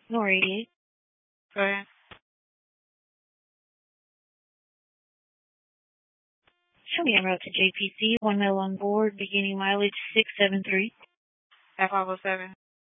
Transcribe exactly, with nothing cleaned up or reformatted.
Nor eighty-eight. Go ahead. Show me en route to J P C, one mile on board, beginning mileage six seven three. F five oh seven.